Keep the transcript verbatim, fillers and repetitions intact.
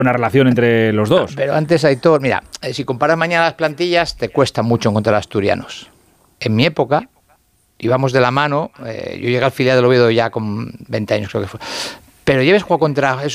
buena relación entre los dos. Pero antes, Aitor, mira, eh, si comparas mañana las plantillas, te cuesta mucho encontrar asturianos. En mi época, íbamos de la mano, eh, yo llegué al filial del Oviedo ya con veinte años, creo que fue. Pero lleves jugado contra